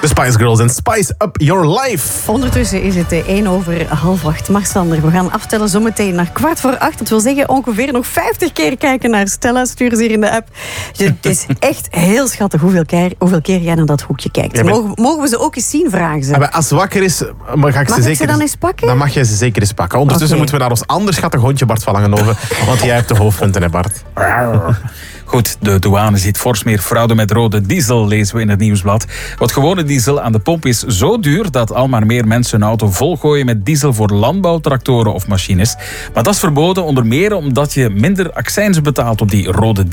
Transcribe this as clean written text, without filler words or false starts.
De Spice Girls en Spice Up Your Life. Ondertussen is het 7:45. Marsander, we gaan aftellen zometeen naar 7:15. Dat wil zeggen ongeveer nog 50 keer kijken naar Stella. Stuur ze hier in de app. Het is echt heel schattig hoeveel keer jij naar dat hoekje kijkt. Ja, Mogen we ze ook eens zien, vragen ze. Als ze wakker is, ga ik ze dan eens pakken? Dan mag jij ze zeker eens pakken. Ondertussen moeten we naar ons ander schattig hondje Bart van Langenhoven. Want jij hebt de hoofdpunten, hè Bart. Goed, de douane ziet fors meer fraude met rode diesel, lezen we in het nieuwsblad. Want gewone diesel aan de pomp is zo duur dat al maar meer mensen een auto volgooien met diesel voor landbouwtractoren of machines. Maar dat is verboden onder meer omdat je minder accijns betaalt op die rode diesel.